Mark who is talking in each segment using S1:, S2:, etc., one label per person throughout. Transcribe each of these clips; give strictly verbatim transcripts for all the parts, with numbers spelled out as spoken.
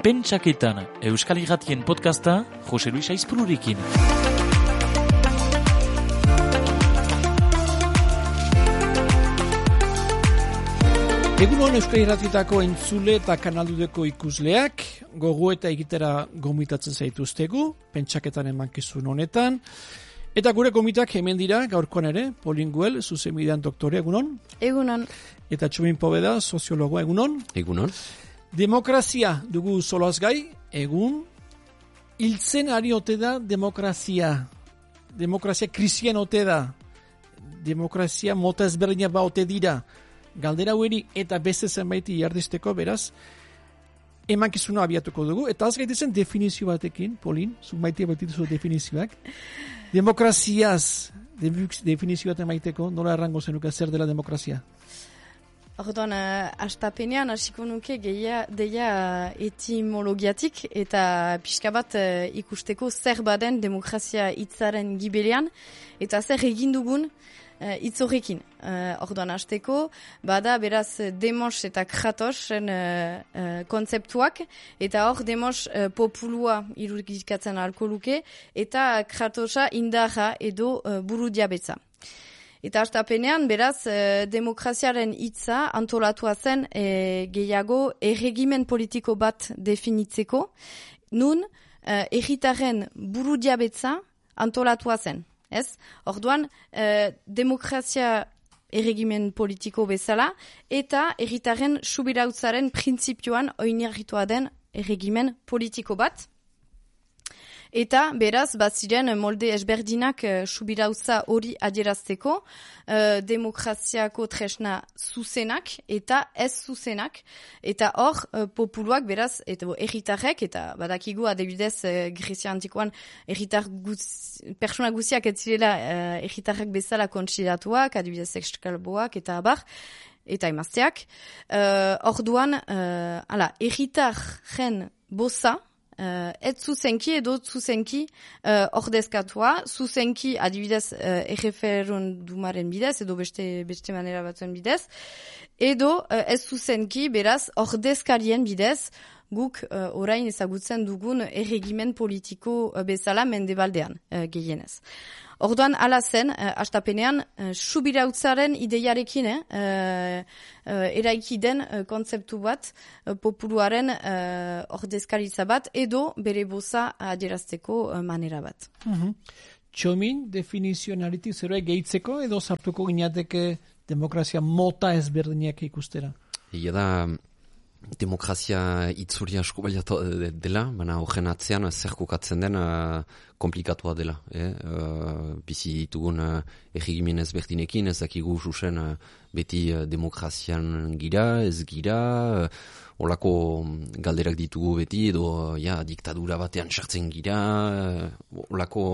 S1: Pentsaketan, Euskal Irratien podcasta, Jose Luis Aizpururekin.
S2: Egunon Euskal Irratietako entzule eta kanaldudeko ikusleak, gogo eta egitera gomitatzen zaituztegu, Pentsaketan emankizun honetan. Eta gure gomitak hemen dira, gaurkoan ere, Pauline Güell, zuzenbidean doktore, egunon.
S3: Egunon.
S2: Eta Txomin Poveda, soziologoa, egunon.
S4: Egunon.
S2: Demokrazia dugu soloaz gai, egun. Hiltzen ari ote da demokrazia. Demokrazia krisian ote da. Demokrazia mota ezberdina ba ote dira. Galdera hueri eta beste zenbaiti jardisteko, beraz, emankizuna abiatuko dugu. Eta az gaitezen definizio batekin, Pauline, zuk maite bat dituzu definizioak. Demokraziaz, definizio bat emaiteko, nola errango zenuka zer dela demokrazia?
S3: Orduan, uh, astapenean hasiko nuke geia, deia uh, etimologiatik eta pixka bat uh, ikusteko zer baden demokrazia hitzaren gibelean eta zer egin dugun uh, hitz horrekin. Uh, orduan, hasteko, bada beraz demos eta kratosen uh, uh, kontzeptuak eta hor demos uh, populua irudikatzen ahalko luke eta kratosa indarra edo uh, buru diabetza. Eta hastapenean, beraz, eh, demokraziaren hitza antolatua zen eh, gehiago erregimen politiko bat definitzeko, nun eh, erritaren buru diabetza antolatua zen. Ez? Orduan, eh, demokrazia erregimen politiko bezala, eta erritaren subirautzaren printzipioan oinarritua den erregimen politiko bat. Eta, beraz, baziren molde ezberdinak uh, subirautza hori adierazteko, uh, demokraziako tresna zuzenak eta ez zuzenak. Eta hor, uh, populuak, beraz, eta erritarrek, eta badakigu adibidez uh, Grezia antikoan erritar guz, persona guziak ez zirela uh, erritarrek bezala kontsidatuak, adibidez eskalboak eta abar, eta emazteak. Uh, orduan, uh, ala, erritarren boza, Uh, ez zuzenki edo zuzenki uh, ordezkatua, zuzenki adibidez uh, erreferendumaren bidez edo beste, beste manera batzuen bidez, edo uh, ez zuzenki beraz ordezkarien bidez guk uh, orain ezagutzen dugun erregimen politiko uh, bezala mendebaldean uh, gehienez. Orduan ala zen, uh, hastapenean, uh, subirautzaren ideiarekin eh, uh, uh, eraiki den uh, kontzeptu bat, uh, populuaren uh, ordezkaritza bat, edo bere boza adierazteko uh, manera bat.
S2: Uh-huh. Txomin, definizionalitik zeroa gehitzeko edo sartuko ginateke demokrazia mota ezberdinak ikustera?
S4: Ia da, demokrazia itzuri asko baliatu dela, baina horren atzean zer kokatzen den uh, komplikatua dela. Eh? Uh, bizi ditugun uh, erregimen ezberdinekin, ez dakigu zuzen uh, beti uh, demokrazian gira, ez gira, uh, olako galderak ditugu beti, edo uh, ja, diktadura batean sartzen gira, uh, olako,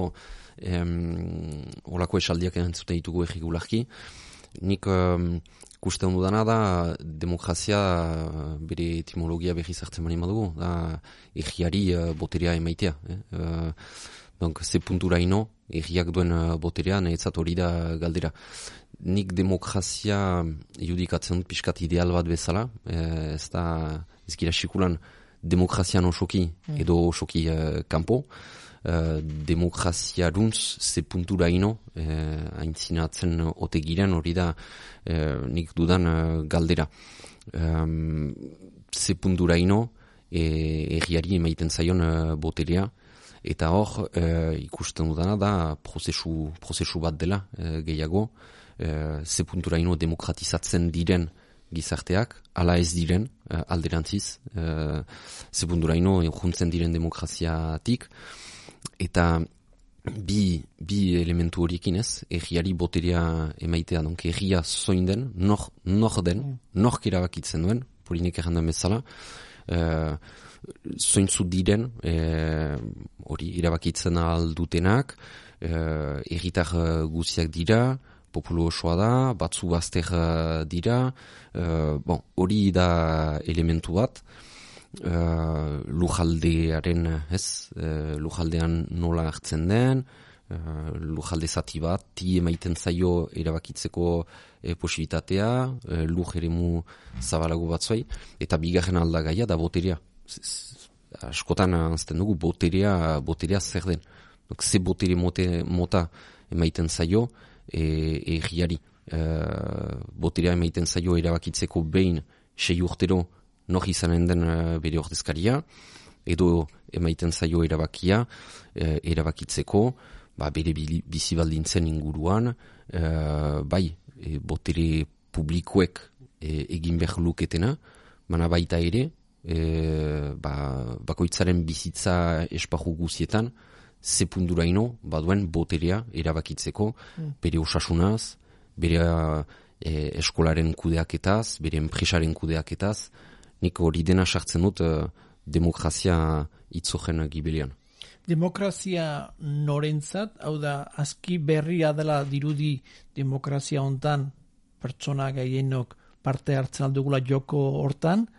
S4: um, olako esaldiak entzute ditugu erregularki. Nik um, kusten dudana da demokrazia bere etimologia berri zartzen mani madugu, da erriari uh, boterea emaitea. Eh? Uh, donc, ze puntura ino, erriak duen uh, boterea, nahetzat hori da galdera. Nik demokrazia judikatzen dut pixkat ideal bat bezala, eh, ez da ez gira sikulan demokrazian osoki edo osoki uh, kanpo, Uh, demokrazia runtz ze puntura ino eh, aintzinatzen ote giren hori da eh, nik dudan uh, galdera um, ze puntura ino eh, erriari emaiten zaion uh, boterea eta hor eh, ikusten dudana da prozesu, prozesu bat dela eh, gehiago eh, ze puntura ino demokratizatzen diren gizarteak, ala ez diren uh, alderantziz uh, ze puntura ino juntzen diren demokraziatik. Eta bi, bi elementu horiekin ez, erriari boterea emaitea, donk erria zoin den, nor, nor den, nork erabakitzen duen, Paulinek errandan bezala, uh, zointzu diren, hori uh, erabakitzen aldutenak, uh, erritar uh, guziak dira, populu osoa da, batzu bazter uh, dira, uh, bon, hori da elementu bat, Uh, lujaldearen, ez, uh, lujaldean nola hartzen den, uh, lujalde zati bat, ti emaiten zaio erabakitzeko eh, posibilitatea, uh, luj eremu zabalago batzuei, eta bigarren aldagaia da boterea. askotan anzten dugu boterea, boterea zer den. Donc, ze botere mote, mota emaiten zaio erriari. E, boterea emaiten zaio erabakitzeko behin sei urtero nor izanen den bere ordezkaria, edo emaiten zaio erabakia, e, erabakitzeko, ba, bere bizibaldintzen inguruan, e, bai, e, botere publikoek e, egin behar luketena, mana baita ere, e, ba, bakoitzaren bizitza esparru guzietan, ze punduraino baduen boterea erabakitzeko, mm. bere osasunaz, bere e, eskolaren kudeaketaz, bere enpresaren kudeaketaz, nik hori dena sartzen dut e, demokrazia itzogen gibelian.
S2: Demokrazia norentzat, hau da, aski berria dela dirudi demokrazia hontan, pertsona gehienok parte hartzen aldugula joko hortan,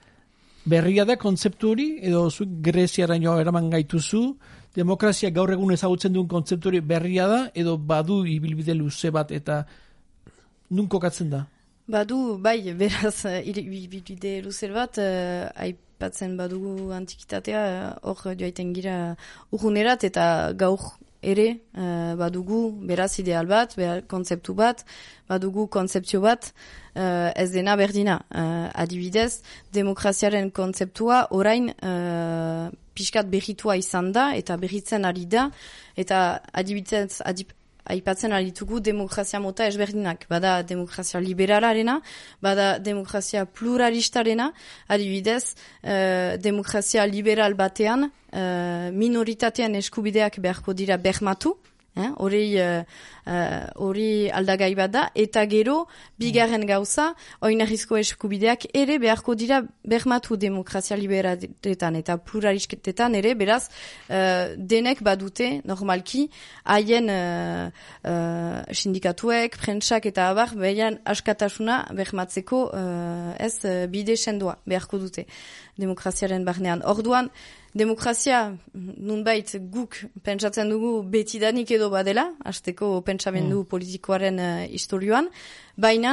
S2: berria da kontzeptu hori, edo zu Greziaraino eraman gaituzu, demokrazia gaur egun ezagutzen duen kontzeptu hori berria da, edo badu ibilbide luze bat, eta nun kokatzen da?
S3: Badu, bai, beraz, ibilbide luze bat, uh, aipatzen badugu antikitatea, hor uh, joaiten gira urrunerat, eta gaur ere uh, badugu beraz ideal bat, behar kontzeptu bat, badugu kontzeptio bat, uh, ez dena berdina. Uh, adibidez, demokraziaren kontzeptua orain uh, pixkat berritua izan da, eta berritzen ari da, eta adibidez, adib, aipatzen aritugu demokrazia mota ezberdinak. Bada demokrazia liberalarena, bada demokrazia pluralistarena, adibidez, uh, demokrazia liberal batean, uh, minoritatean eskubideak beharko dira bermatu, hori eh, hori uh, aldagai bat da, eta gero, bigarren gauza, oinarrizko eskubideak ere beharko dira bermatu demokrazia liberaletan eta pluralisketetan ere, beraz, uh, denek badute, normalki, haien uh, uh, sindikatuek, prentsak eta abar, behian askatasuna bermatzeko uh, ez uh, bide sendoa beharko dute demokraziaren barnean. Orduan, demokrazia, nunbait guk pentsatzen dugu betidanik edo badela, hasteko pentsamendu mm. politikoaren uh, historioan, baina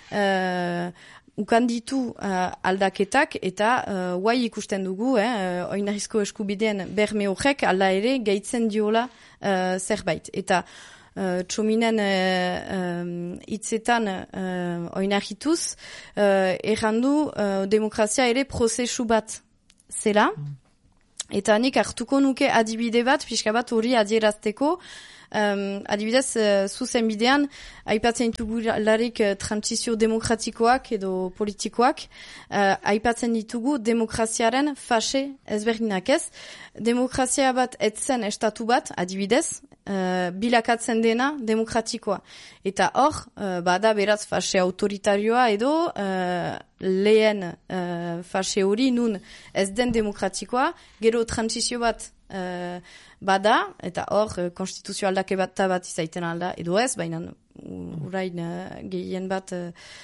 S3: uh, ukan ditu uh, aldaketak eta uh, guai ikusten dugu, eh, oinarrizko eskubideen berme horrek alda ere gehitzen diola uh, zerbait. Eta Uh, txominen hitzetan uh, uh, oinarrituz, uh, errandu uh, demokrazia ere prozesu bat zela, mm. eta nik hartuko nuke adibide bat, pixka bat hori adierazteko, Um, adibidez, uh, zuzen bidean, aipatzen ditugu larik uh, transizio demokratikoak edo politikoak, uh, aipatzen ditugu demokraziaren fase ezberdinak ez. Demokrazia bat etzen estatu bat, adibidez, uh, bilakatzen dena demokratikoa. Eta hor, uh, bada beraz fase autoritarioa edo uh, lehen uh, fase hori nun ez den demokratikoa, gero transizio bat Uh, bada, eta hor, uh, konstituzio aldake bat bat izaiten alda, edo ez, baina urain uh, gehien bat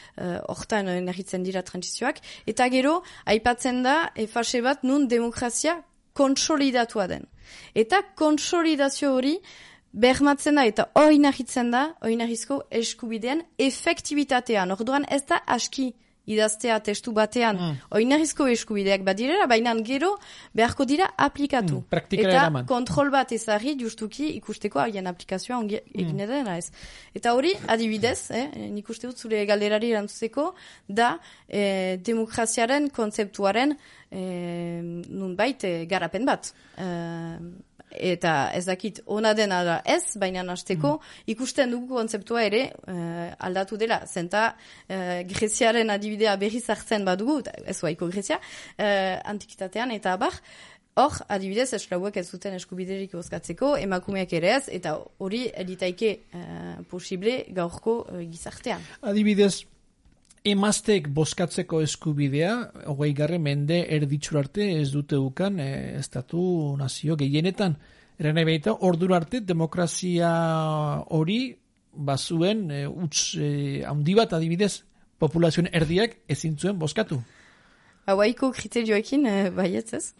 S3: hortan uh, uh, nahitzen dira transizioak. Eta gero, aipatzen da, e, fase bat nun demokrazia konsolidatua den. Eta konsolidazio hori bermatzen da, eta oinahitzen da, oinahizko eskubideen efektibitatean. Orduan ez da aski idaztea testu batean, mm. oinarrizko eskubideak badirera, baina gero beharko dira aplikatu. Mm, eta eraman. Kontrol bat ezarri justuki ikusteko haien aplikazioa ongi egine mm. dena ez. Eta hori, adibidez, eh, nik uste dut zure galderari erantzuteko, da eh, demokraziaren kontzeptuaren eh, nunbait eh, garapen bat. Eh, eta ez dakit ona dena da ez, baina hasteko mm. ikusten dugu kontzeptua ere uh, aldatu dela. Zenta uh, Greziaren adibidea berriz hartzen badugu, ez baiko Grezia, uh, antikitatean eta abar, hor adibidez esklauek ez zuten eskubiderik bozkatzeko, emakumeak ere ez, eta hori elitaike uh, posible gaurko uh, gizartean.
S2: Adibidez, emaztek bozkatzeko eskubidea, hogei garren mende erditxur arte ez dute ukan e, estatu nazio gehienetan. Eran ebeita, ordura arte demokrazia hori bazuen e, utz e, handi bat adibidez, populazioen erdiak ezin zuen bozkatu.
S3: Hauaiko kriterioekin e, baietz ez?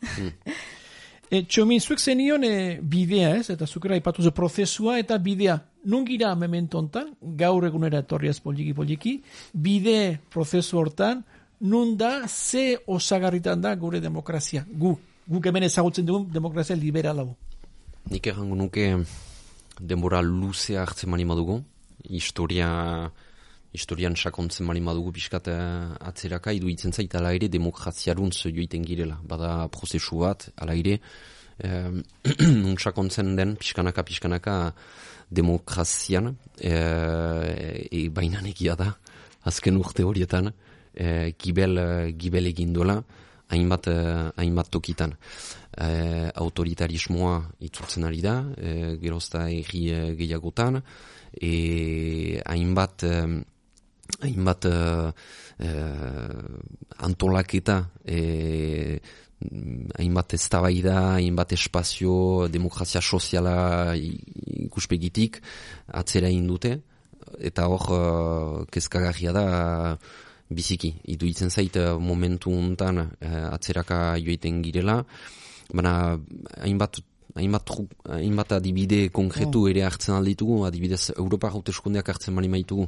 S2: E, Txomin, zuek zenion e, bidea ez, eta zukera ipatuzu prozesua eta bidea. Nungira memento hontan, gaur egunera etorriaz poliki-poliki, bide prozesu hortan, nun da, ze osagarritan da gure demokrazia, gu, guk hemen ezagutzen dugun demokrazia liberala.
S4: Nik errango nuke denbora luzea hartzen mani madugu, historia, historian sakontzen mani madugu pixkat atzeraka, iduitzen zait ala ere demokraziaruntz joiten girela, bada prozesu bat, ala ere, eh, sakontzen den pixkanaka pixkanaka demokrazian, eh, e, bainan egia da, azken urte horietan, eh, gibel, gibel egin duela, hainbat, hainbat tokitan. Eh, autoritarismoa itzultzen ari da, eh, gerozta erri eh, gehiagotan, e, hainbat, eh, hainbat eh, eh, antolaketa, eh, hainbat eztabaida, hainbat espazio, demokrazia soziala ikuspegitik atzera indute, eta hor uh, kezkagarria da biziki. Iduitzen zait momentu hontan uh, atzeraka joiten girela, baina hainbat hainbat, hainbat adibide konkretu ere hartzen alditugu, adibidez Europa hauteskundeak hartzen bali maitugu,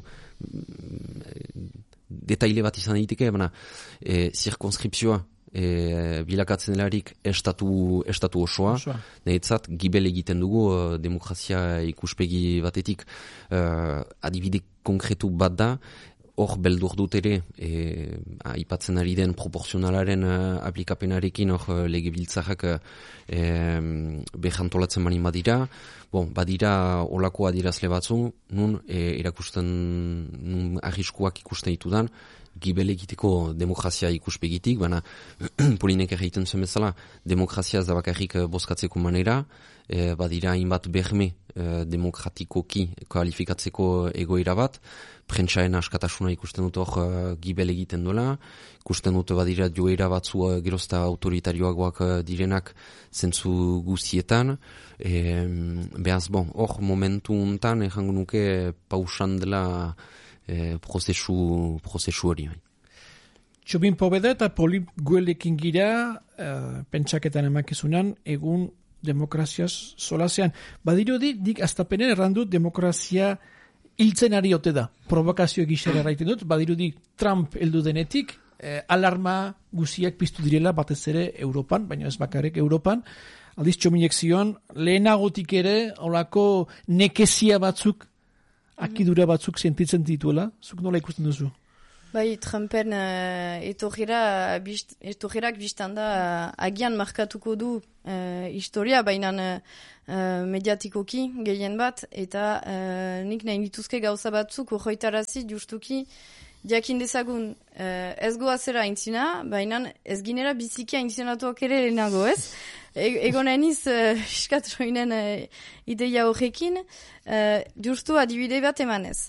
S4: detaile bat izan daiteke, baina e, zirkonskripzioa E, bilakatzen delarik estatu, estatu osoa, osoa. Neetzat, gibel egiten dugu uh, demokrazia ikuspegi batetik uh, adibide konkretu bat da, hor beldur dut ere, e, aipatzen ari den proporzionalaren uh, aplikapenarekin hor uh, legebiltzarrak uh, e, behantolatzen bani badira, bon, badira olako adirazle batzu, nun e, erakusten, nun arriskuak ikusten ditudan, gibel egiteko demokrazia ikuspegitik, baina Polinek egiten zuen bezala, demokrazia ez da bakarrik bozkatzeko manera, e, badira hainbat berme e, demokratikoki kualifikatzeko egoera bat, prentsaen askatasuna ikusten dut hor uh, gibel egiten duela, ikusten dut badira joera batzu uh, gerozta autoritarioagoak uh, direnak zentzu guztietan, e, behaz bon, hor momentu untan errango nuke pausan dela E, prozesu, prozesu hori.
S2: Txobin Pobeda eta Polip Guelekin gira, uh, pentsaketan emakizunan, egun demokraziaz solasean. Badirudi, dik aztapenen errandut demokrazia hiltzen ari ote da. Provokazio egixera erraiten dut, badirudi Trump heldu denetik, eh, alarma guziak piztu direla batez ere Europan, baina ez bakarrik Europan. Aldiz txominek zion, lehenagotik ere, olako nekezia batzuk, akidura batzuk sentitzen dituela, zuk nola ikusten duzu?
S3: Bai, Trumpen uh, etorrera, bist, etorrerak biztan da uh, agian markatuko du uh, historia, baina uh, mediatikoki gehien bat, eta uh, nik nahi dituzke gauza batzuk horretarazi justuki diakin dezagun uh, ez goazera aintzina, baina ez ginera biziki aintzinatuak ere lehenago, ez? E- Egon eniz, uh, iskat joinen uh, ideia horrekin, uh, justu adibide bat emanez.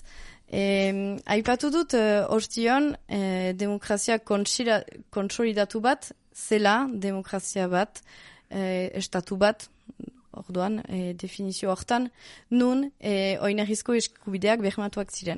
S3: E, aipatu dut, uh, ostion, uh, demokrazia kontsolidatu bat, zela demokrazia bat, uh, estatu bat, orduan, uh, definizio hortan, nun uh, oinarrizko eskubideak bermatuak ziren.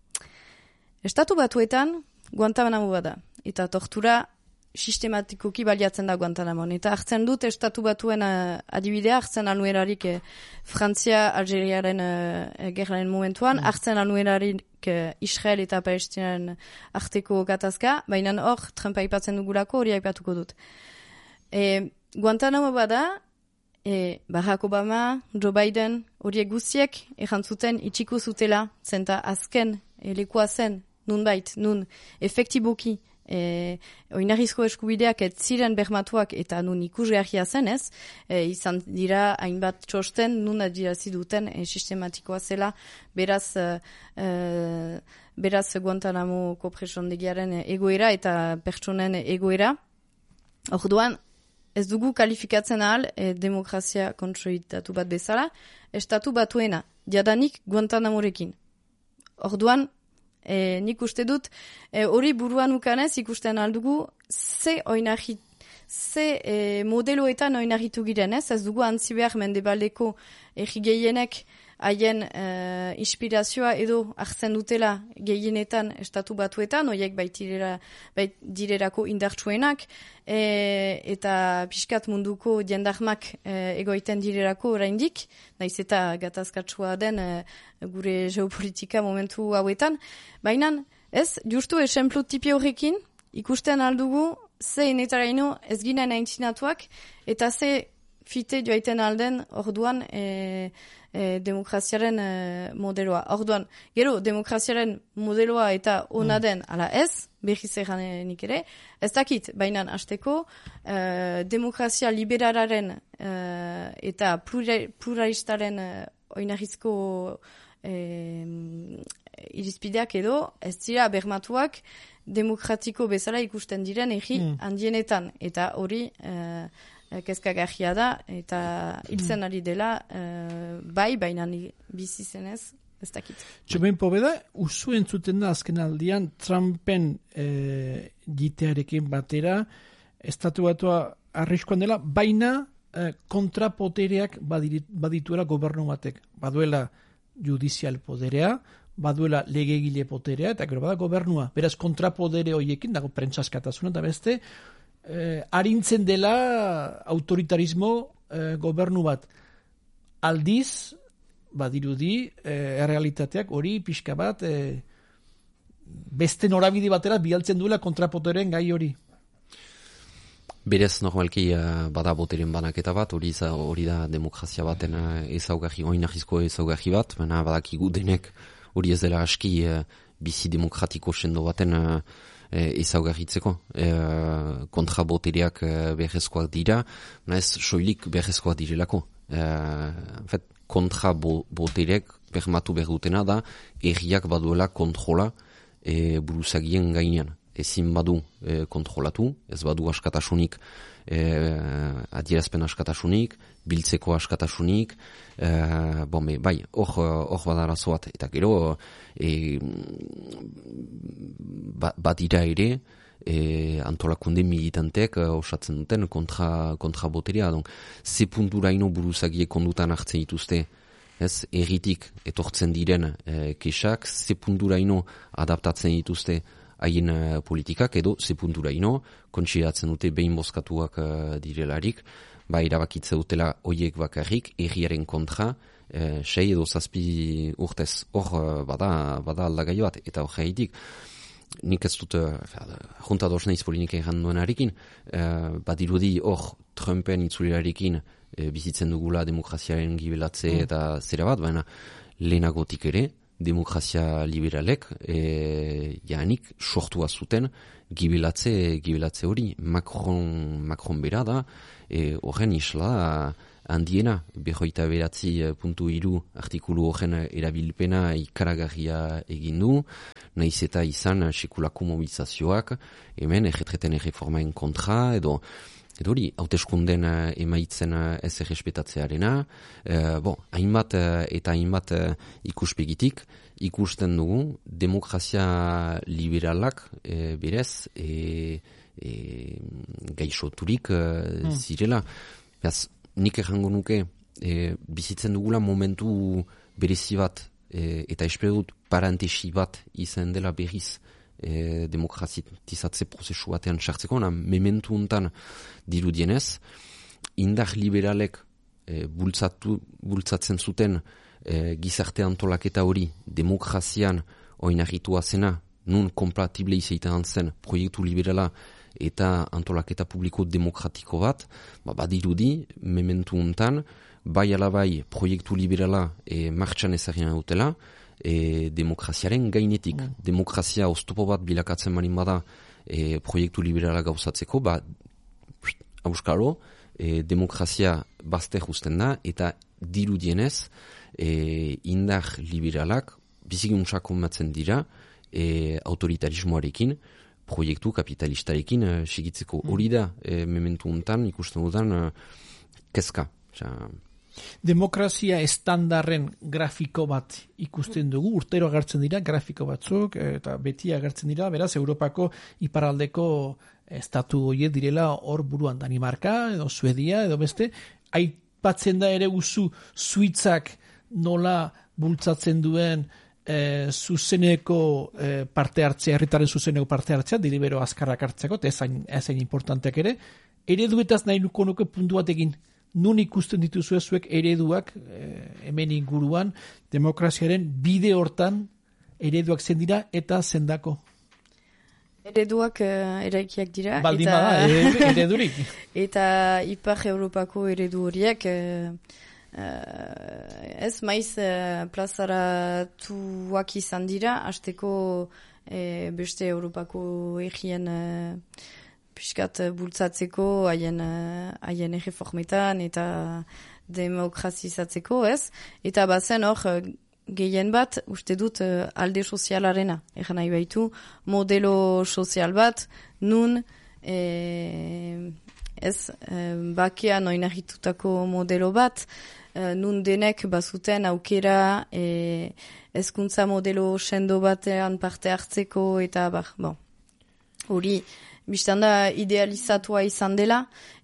S3: Estatu batuetan, Guantanamo bada, eta tortura sistematikoki baliatzen da Guantanamon. Eta hartzen dut estatu batuen uh, adibidea, hartzen anuerarik uh, Frantzia, Algeriaren uh, gerraren momentuan, mm. hartzen anuerarik uh, Israel eta Palestinaren arteko gatazka, baina hor, Trump aipatzen dugulako hori aipatuko dut. E, Guantanamo bada, e, Barack Obama, Joe Biden, horiek guztiek errantzuten itxiko zutela, zenta azken e, lekoa zen, nunbait, nun, efektiboki, E, oinarrizko eskubideak ez ziren bermatuak eta nun ikusgarria zen ez, e, izan dira hainbat txosten nun adirazi duten e, sistematikoa zela, beraz e, e, beraz Guantanamo-ko presondegiaren egoera eta pertsonen egoera. Orduan, ez dugu kalifikatzen ahal e, demokrazia kontsolidatu bat bezala, estatu batuena, jadanik Guantanamorekin. Orduan, E, nik uste dut, hori e, buruan ukanez ikusten aldugu, ze oinarri, ze e, modeloetan oinarritu giren, ez? Ez dugu antzi behar mendebaldeko erri gehienek haien e, inspirazioa edo hartzen dutela gehienetan estatu batuetan, horiek baitirera, baitirerako indartsuenak, e, eta pixkat munduko jendarmak e, egoiten direrako oraindik, naiz eta gatazkatsua den e, gure geopolitika momentu hauetan. Baina, ez, justu esemplu tipi horrekin, ikusten aldugu ze inetaraino ez ginen aintzinatuak, eta ze fite joaiten alden orduan e, e, demokraziaren e, modeloa. Orduan, gero, demokraziaren modeloa eta ona den, ala ez, behiz eganenik ere, ez dakit, baina hasteko e, demokrazia liberalaren e, eta pluralistaren e, oinarrizko e, irizpideak edo, ez dira bermatuak demokratiko bezala ikusten diren egi mm. handienetan, eta hori e, kezkagarria da, eta hiltzen ari dela, uh, bai, baina bizi zenez, ez dakit.
S2: Txomen pobeda, usu entzuten da azken aldian, Trumpen eh, jitearekin batera, estatu batua arriskoan dela, baina eh, kontrapotereak badituela gobernu batek. Baduela judizial poderea, baduela legegile poterea, eta gero bada gobernua. Beraz, kontrapodere horiekin, dago prentsaskatasuna, eta beste, Eh, arintzen dela autoritarismo eh, gobernu bat. Aldiz, badirudi, eh, errealitateak hori pixka bat eh, beste norabide batera bialtzen duela kontrapoteren gai hori.
S4: Berez, normalki, uh, bada boteren banaketa bat, hori hori da demokrazia baten uh, ezaugarri, oinarrizko ezaugarri bat, baina badakigu denek hori ez dela aski uh, bizi demokratiko sendo baten uh, ezaugarritzeko. E, kontrabotereak berrezkoak dira, ez soilik berrezkoak direlako. E, fet, kontrabotereak bermatu behar dutena da, erriak baduela kontrola e, buruzagien gainean. Ezin badu e, kontrolatu, ez badu askatasunik, e, adierazpen askatasunik, biltzeko askatasunik, e, bon, bai, hor badarazo bat, eta gero, e, ba, badira ere, e, antolakunde militanteak osatzen duten kontra, kontra boterea. Donc, ze punturaino buruzagiek kondutan hartzen dituzte, ez, erritik etortzen diren e, kesak, ze punturaino adaptatzen dituzte haien uh, politikak, edo ze punturaino kontsideratzen dute behin bozkatuak uh, direlarik, ba erabakitze dutela hoiek bakarrik, erriaren kontra, uh, sei edo zazpi urtez. Hor uh, bada, bada aldagaio bat, eta hor jaitik, nik ez dut, uh, junta dos naiz polinik egan duenarekin, uh, badirudi hor Trumpen itzulerarekin uh, bizitzen dugula demokraziaren gibelatze mm. eta zera bat, baina lehenagotik ere, demokrazia liberalek e, jaanik sortua zuten gibelatze, gibelatze hori. Macron, Macron bera da, e, horren isla handiena, behoita beratzi puntu iru artikulu horren erabilpena ikaragarria egin du, nahiz eta izan sekulako mobilizazioak, hemen erretreten erreformaen kontra, edo Edo hori, hauteskunden uh, emaitzen uh, ez errespetatzearena, uh, bon, hainbat uh, eta hainbat uh, ikuspegitik ikusten dugu demokrazia liberalak uh, berez e, e, gaixoturik uh, hmm. zirela. Beaz, nik errango nuke e, bizitzen dugula momentu berezi bat e, eta espero dut parantesi bat izan dela berriz E, demokrazitizatze prozesu batean sartzeko, na mementu untan dirudienez, indar liberalek e, bultzatu, bultzatzen zuten e, gizarte antolaketa hori demokrazian oinarritua zena, nun kompatible izaiten zen proiektu liberala eta antolaketa publiko demokratiko bat, ba, badirudi mementu untan, bai alabai proiektu liberala e, martxan ezagina dutela, E, demokraziaren gainetik. Mm. Demokrazia oztopo bat bilakatzen marin bada e, proiektu liberala gauzatzeko, ba, auskalo, e, demokrazia bazter usten da, eta dirudienez, e, indar liberalak bizigiuntza konbatzen dira e, autoritarismoarekin, proiektu kapitalistarekin e, sigitzeko. Hori mm. da, e, mementu untan, ikusten dudan, e, kezka. Ja,
S2: demokrazia estandarren grafiko bat ikusten dugu, urtero agertzen dira grafiko batzuk, eta beti agertzen dira, beraz, Europako iparraldeko estatu horiek direla hor buruan, Danimarka, edo Suedia, edo beste, aipatzen da ere usu Suitzak nola bultzatzen duen e, zuzeneko e, parte hartzea, herritaren zuzeneko parte hartzea, diribero azkarrak hartzeko, eta ezain, ezain importanteak ere, ereduetaz nahi nuko nuke puntu batekin, nun ikusten dituzue zuek ereduak eh, hemen inguruan demokraziaren bide hortan ereduak zen dira eta zendako?
S3: Ereduak uh, eraikiak dira.
S2: Baldin
S3: eta,
S2: bada, eredurik.
S3: Eta Ipar Europako eredu horiek, uh, uh, ez maiz uh, plazaratuak izan dira, hasteko uh, beste Europako egien uh, piskat bultzatzeko haien uh, haien erreformetan eta demokrazizatzeko, ez? Eta bazen hor, uh, gehien bat, uste dut uh, alde sozialarena. Egan nahi baitu, modelo sozial bat, nun, e, ez, e, bakean oinarritutako modelo bat, e, nun denek bazuten aukera e, hezkuntza modelo sendo batean parte hartzeko, eta bar, bon, hori, biztan da idealizatua izan dela,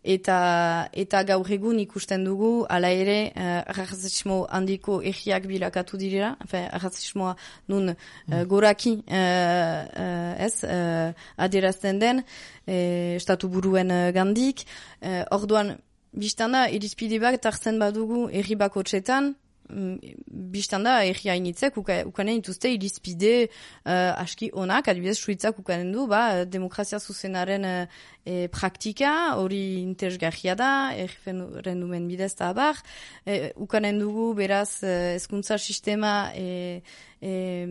S3: eta eta gaur egun ikusten dugu, ala ere, uh, arrazismo handiko egiak bilakatu direla, enfin, arrazismoa nun uh, goraki uh, uh, ez, uh, adierazten den, uh, estatu buruen uh, gandik, uh, orduan, biztan da, irizpide bat hartzen badugu erri bakotxetan, biztan da, erri hainitzek, ukanen ituzte irizpide uh, aski onak, adibidez, suitzak ukanen du, ba, demokrazia zuzenaren uh, e, praktika, hori interesgarria da, erreferendumen bidez eta abar, e, ukanen dugu, beraz, hezkuntza sistema, e, e,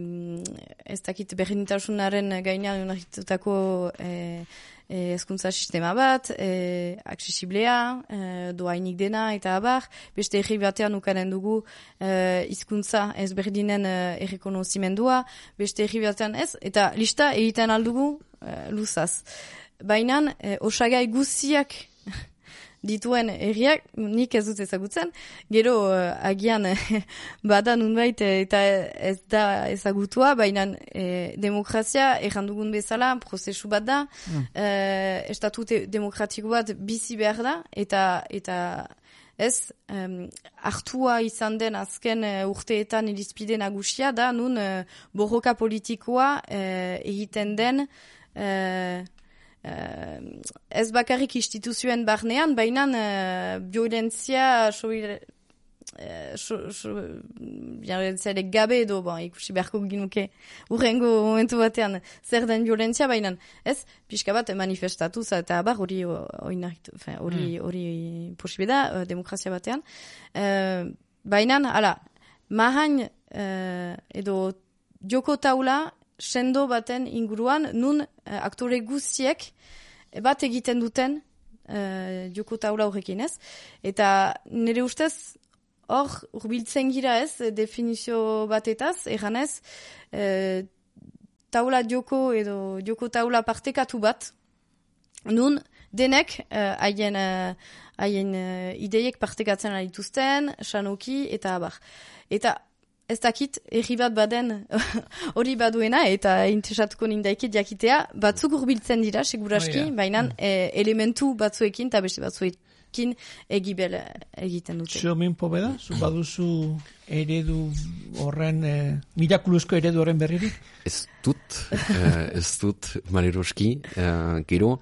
S3: ez dakit berdintasunaren gainean unarritutako e, hezkuntza sistema bat, e, aksesiblea, e, doainik dena eta abar, beste erri batean ukanen dugu hizkuntza e, ezberdinen e, errekonozimendua, beste erri batean ez, eta lista egiten aldugu e, luzaz. Baina e, osagai guziak dituen erriak, nik ez dut ezagutzen, gero uh, agian bada nunbait eta ez da ezagutua, baina eh, demokrazia errandugun bezala prozesu bat da, mm. eh, estatu demokratiko bat bizi behar da, eta eta ez, um, hartua izan den azken uh, urteetan irizpide nagusia da, nun uh, borroka politikoa uh, egiten den uh, Uh, ez bakarrik instituzioen barnean, baina uh, violentzia sobire, uh, so, so, violentzia gabe edo, bon, ikusi beharko ginuke urrengo momentu batean zer den violentzia, baina ez, pixka bat manifestatuz eta abar hori hori hori posible da, uh, demokrazia batean. Uh, baina, ala, mahain uh, edo joko taula sendo baten inguruan, nun uh, aktore guztiek bat egiten duten uh, joko taula horrekin ez. Eta nire ustez, hor urbiltzen gira ez, definizio batetaz, erranez, uh, taula joko edo joko taula partekatu bat, nun denek haien uh, haien uh, ideiek partekatzen dituzten, sanoki eta abar. Eta ez dakit, erri bat baden hori baduena, eta interesatuko nindaikit jakitea, batzuk urbiltzen dira, seguraski, oh, yeah. baina mm. e, elementu batzuekin, eta beste batzuekin egibel egiten dute.
S2: Zio min pobeda, zu baduzu eredu horren, e, mirakuluzko eredu horren berririk?
S4: Ez dut, eh, ez dut, Maleroski, eh, gero,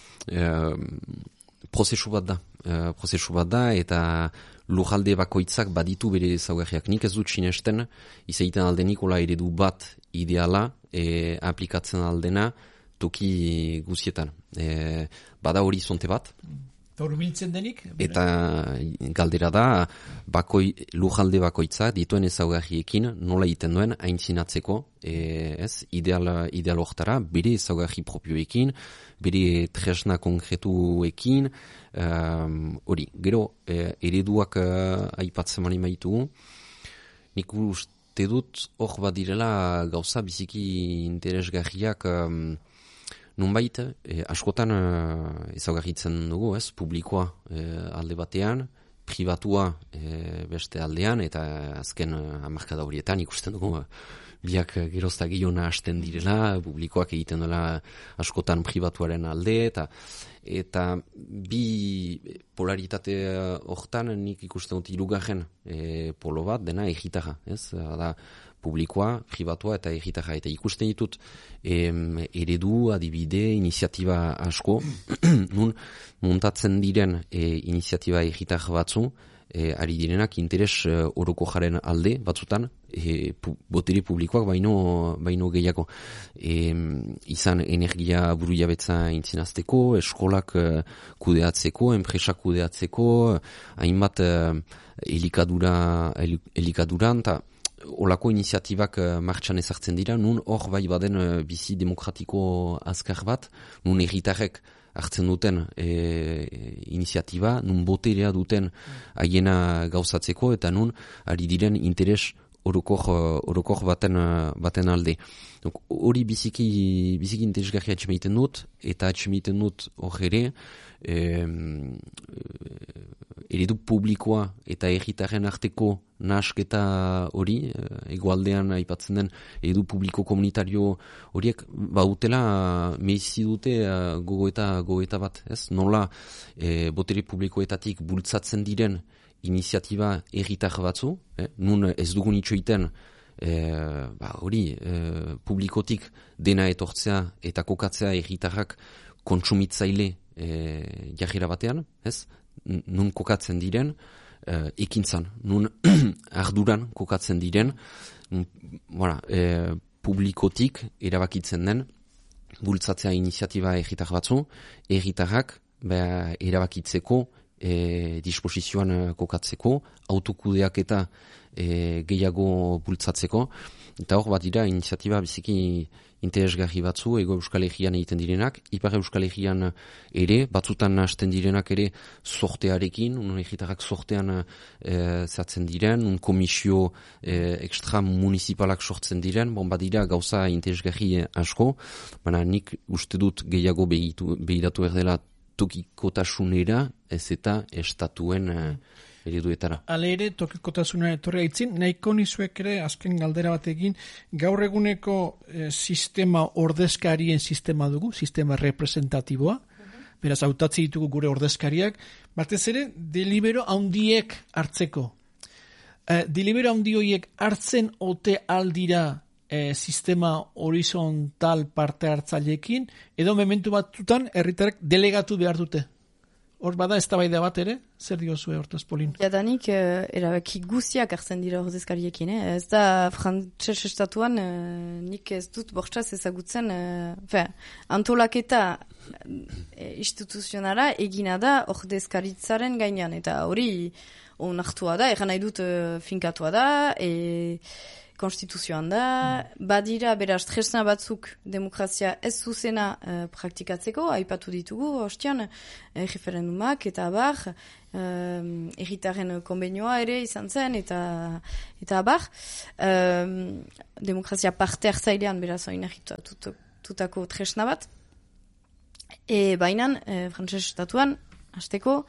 S4: eh, prozesu bat da, eh, prozesu bat da, eta lujalde bakoitzak baditu bere ezaugarriak. Nik ez dut sinesten, izaiten aldenik ola eredu bat ideala e, aplikatzen aldena toki guzietan. E, bada horizonte bat.
S2: Horbiltzen denik?
S4: Eta galdera da, bakoi, lujalde bakoitza dituen ezaugarriekin nola egiten duen aintzinatzeko, e, ez, ideal, ideal hortara, bere ezaugarri propioekin, bere tresna konkretuekin, hori, um, gero, e, ereduak uh, aipatzen mani maitugu, nik uste dut hor bat direla gauza biziki interesgarriak um, nunbait, e, askotan uh, ezaugarritzen dugu, ez, publikoa e, alde batean, privatua e, beste aldean, eta azken uh, hamarkada horietan ikusten dugu, uh, biak gerozta gehiona hasten direla, publikoak egiten dela askotan pribatuaren alde, eta eta bi polaritate hortan nik ikusten dut hirugarren e, polo bat, dena egitarra, ez? Da, publikoa, pribatua eta egitarra. Eta ikusten ditut em, eredu, adibide, iniziatiba asko, nun muntatzen diren e, iniziatiba egitar batzu, e, ari direnak interes e, oroko jaren alde batzutan, e, pu, botere publikoak baino, baino gehiago. E, izan energia buru jabetza intzinazteko, eskolak e, kudeatzeko, enpresak kudeatzeko, hainbat e, elikadura, elikaduran, eta olako iniziatibak uh, martxan ezartzen dira, nun hor bai baden uh, bizi demokratiko azkar bat, nun erritarrek hartzen duten e, iniziatiba, nun boterea duten haiena gauzatzeko, eta nun ari diren interes orokor, orokor baten, baten alde. Hori biziki, biziki interesgarria atxemeiten dut, eta atxemeiten dut hor ere, e, eredu publikoa eta erritarren arteko nahasketa hori, egoaldean aipatzen den eredu publiko komunitario horiek bautela meizi dute gogoeta, gogoeta bat, ez? Nola e, botere publikoetatik bultzatzen diren iniziatiba erritar batzu, eh? Nun ez dugun itxoiten e, ba, hori e, publikotik dena etortzea eta kokatzea erritarrak kontsumitzaile e, jarrera batean, ez? Nun kokatzen diren, uh, ekintzan, nun arduran kokatzen diren, nun, voilà, e, publikotik erabakitzen den, bultzatzea iniziatiba erritar batzu, erritarrak ba, erabakitzeko e, disposizioan kokatzeko, autokudeak eta e, gehiago bultzatzeko, eta hor bat dira iniziatiba biziki interesgarri batzu, ego Euskal Herrian egiten direnak, Ipar Euskal Herrian ere, batzutan hasten direnak ere sortearekin, un erritarrak sortean e, zatzen diren, un komisio e, extra municipalak sortzen diren, bon badira gauza interesgarri asko, baina nik uste dut gehiago behitu, behiratu erdela tokikotasunera, ez eta estatuen e, ereduetara.
S2: Hala ere, tokikotasuna etorri aitzin, nahiko nizuek ere, azken galdera batekin, gaur eguneko eh, sistema ordezkarien sistema dugu, sistema representatiboa, uh-huh. Beraz, hautatzi ditugu gure ordezkariak, batez ere, delibero handiek hartzeko. Eh, delibero handi horiek hartzen ote aldira eh, sistema horizontal parte hartzaileekin, edo momentu batzutan herritarrek delegatu behar dute. Hor bada eztabaida bat ere, zer diozue hortaz, Polin?
S3: Jadanik, uh, erabaki guziak hartzen dira ordezkariekin, eh? Ez da frantses estatuan, uh, nik ez dut bortxaz ezagutzen, uh, fe, antolaketa uh, instituzionara egina da ordezkaritzaren gainean, eta hori onartua da, egan nahi dut uh, finkatua da, e, konstituzioan da, mm. badira beraz tresna batzuk demokrazia ez zuzena uh, praktikatzeko, aipatu ditugu, ostian, eh, referendumak eta abar, um, erritaren konbenioa ere izan zen, eta, eta abar, um, demokrazia parte hartzailean beraz oinarritutako tresna bat, e bainan, eh, frantses estatuan, hasteko,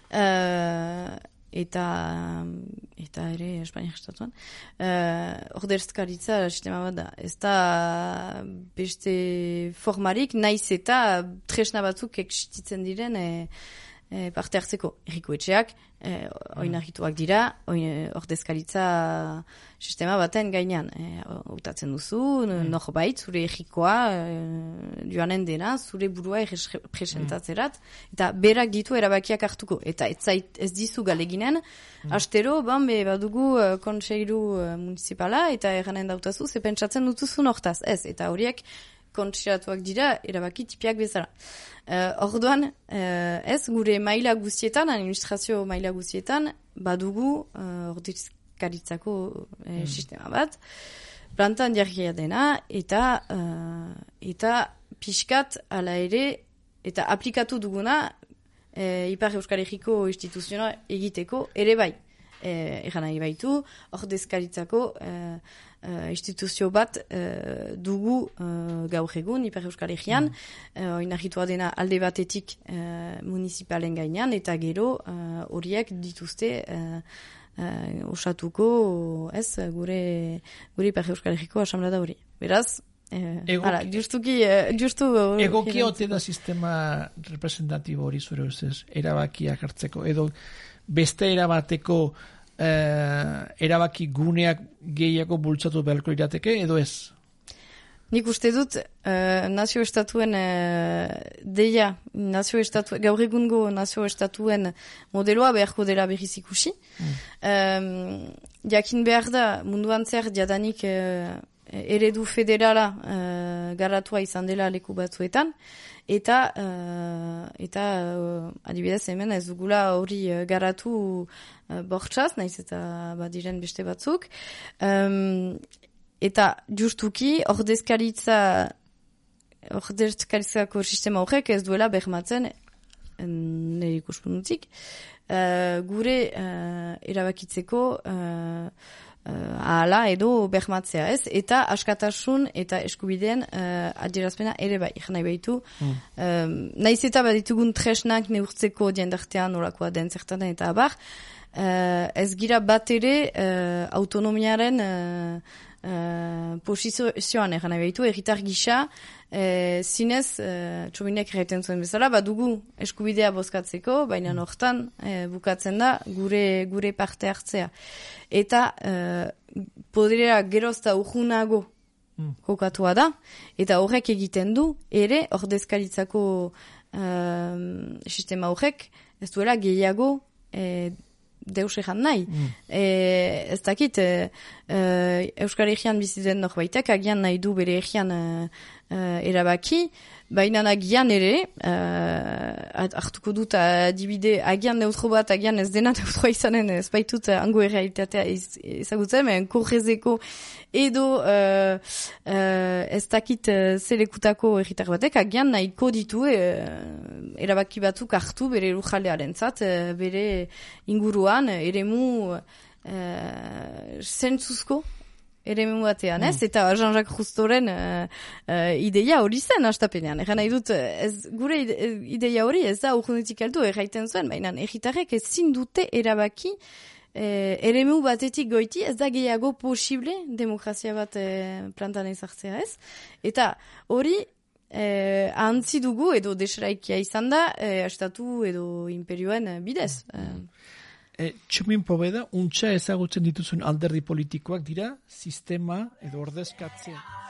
S3: uh, eta eta ere Espainiak estatuan uh, ordezkaritza sistema bat da, ez da beste formarik naiz eta tresna batzuk existitzen diren e, e, parte hartzeko herriko etxeak e, oinarrituak dira oin, ordezkaritza sistema baten gainean hautatzen e, duzu mm. norbait zure herrikoa e, joanen dena zure burua presentazerat mm. eta berak ditu erabakiak hartuko eta ez, zait, ez dizu galeginen mm. astero ban be badugu uh, kontseilu uh, municipala eta eranen dautazu ze pentsatzen dutuzun hortaz ez eta horiek kontxeratuak dira erabaki tipiak bezala. Uh, orduan, uh, ez gure maila guztietan, administrazio maila guztietan, badugu uh, ordezkaritzako uh, mm. sistema bat, plantan jarria dena, eta uh, eta pixkat ala ere, eta aplikatu duguna uh, Ipar Euskal Herriko instituzioa egiteko ere bai. Uh, Egan nahi baitu, ordezkaritzako uh, Uh, instituzio bat uh, dugu uh, gaur egun Ipar Euskal Herrian, mm. uh, oinarritua dena alde batetik uh, municipalen gainean, eta gero horiek uh, dituzte uh, uh, osatuko ez gure gure Ipar Euskal Herriko asamblea hori. Beraz, uh, ara, justuki, uh, justu... Uh,
S2: Egokia ote da sistema representatibo hori zure ustez, erabakiak hartzeko, edo beste erabateko Uh, erabaki guneak gehiago bultzatu beharko irateke, edo ez?
S3: Nik uste dut, uh, nazio estatuen uh, deia, nazio estatu, gaur egungo nazio estatuen modeloa beharko dela berriz ikusi. Mm. Um, jakin behar da, munduan zer jadanik uh, eredu federala uh, garatua izan dela leku batzuetan, eta uh, eta uh, adibidez hemen ez dugula hori uh, garatu uh, bortxaz, naiz eta badiren beste batzuk. Um, Eta justuki ordezkaritza ordezkaritzako sistema horrek ez duela bermatzen nire ikuspuntutik uh, gure uh, erabakitzeko uh, uh, ahala edo bermatzea ez, eta askatasun eta eskubideen uh, adierazpena ere bai, nahi baitu. Mm. Um, naiz eta baditugun tresnak neurtzeko diendartean olakoa den zertan eta abar, uh, ez gira bat ere uh, autonomiaren uh, Uh, posizioan egan nahi behitu, erritar gisa, uh, zinez, uh, txominek erraiten zuen bezala, badugu eskubidea bozkatzeko, baina hortan uh, bukatzen da gure gure parte hartzea. Eta uh, poderea gerozta urgunago mm. kokatua da, eta horrek egiten du, ere ordezkaritzako uh, sistema horrek, ez duela gehiago uh, deus egan nahi. Mm. E, ez dakit, e, e, Euskal Herrian bizitzen norbaitek, agian nahi du bere Herrian e, e, erabaki, baina agian ere, e, hartuko dut adibide, agian neutro bat, agian ez dena neutroa izanen, ez baitut hango errealitatea ezagutzen, men korrezeko edo e, e, ez dakit zelekutako erritar batek, agian nahiko ditu e, erabaki batzuk hartu bere lurraldearen zat, e, bere inguruan, eremu uh, zentzuzko eremu batean, mm. ez? Eta Jean-Jacques Cousteauren uh, uh, ideia hori zen hastapenean. Egan nahi dut, ez, gure ideia hori ez da urgunetik aldu erraiten zuen, baina erritarrek ezin dute erabaki uh, eremu batetik goiti, ez da gehiago posible demokrazia bat uh, plantan ezartzea, ez? Eta hori Eh, ahantzi dugu edo desraikia izan da eh, estatu edo imperioen eh, bidez.
S2: E, Txumin Poveda, untxa ezagutzen dituzun alderdi politikoak dira sistema edo ordezkatzea.